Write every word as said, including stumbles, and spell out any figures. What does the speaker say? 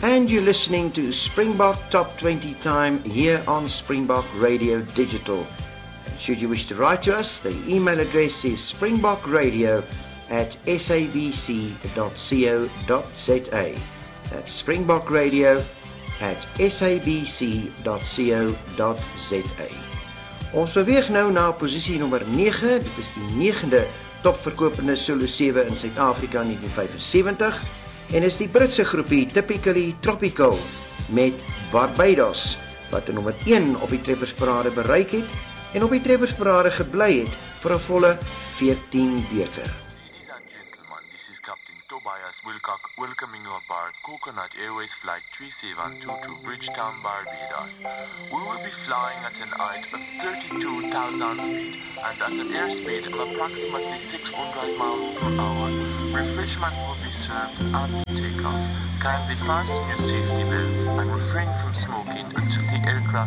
And you're listening to Springbok Top twenty Time here on Springbok Radio Digital. Should you wish to write to us, the email address is springbokradio at sabc dot co dot za. That's springbokradio at sabc dot co dot za. Ons beweeg nou na posisie nommer nege. Dit is die negende topverkopende solo sewe in Suid-Afrika in negentien vyfensewentig en is die Britse groepie Typically Tropical met Barbados wat die nommer een op die treffersparade bereik het en op die treffersparade gebly het vir 'n volle veertien weke. Tobias Wilcock welcoming you aboard Coconut Airways Flight three seven two to Bridgetown, Barbados. We will be flying at an height of thirty-two thousand feet and at an airspeed of approximately six hundred miles per hour. Refreshment will be served after takeoff. Kindly fasten your safety belts and refrain from smoking